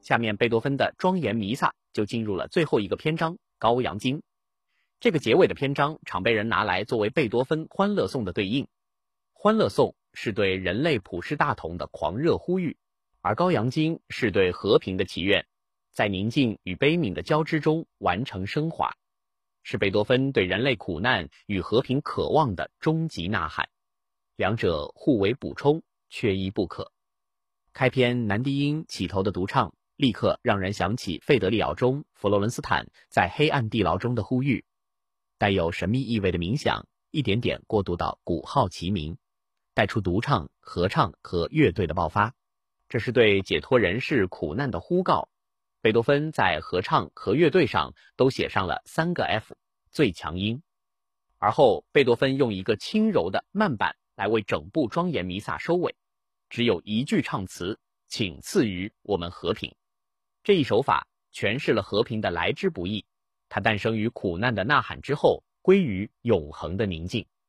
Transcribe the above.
下面贝多芬的庄严弥撒就进入了最后一个篇章《羔羊经》。这个结尾的篇章常被人拿来作为贝多芬《欢乐颂》的对应。《欢乐颂》是对人类普世大同的狂热呼吁，而《羔羊经》是对和平的祈愿，在宁静与悲悯的交织中完成升华，是贝多芬对人类苦难与和平渴望的终极呐喊，两者互为补充，缺一不可。开篇男低音起头的独唱，立刻让人想起费德里奥中佛罗伦斯坦在黑暗地牢中的呼吁，带有神秘意味的冥想一点点过渡到鼓号齐鸣，带出独唱、合唱和乐队的爆发，这是对解脱人世苦难的呼告。贝多芬在合唱和乐队上都写上了3个 F 最强音，而后贝多芬用一个轻柔的慢板来为整部庄严弥撒收尾，只有一句唱词，请赐予我们和平。这一手法诠释了和平的来之不易，它诞生于苦难的呐喊之后，归于永恒的宁静。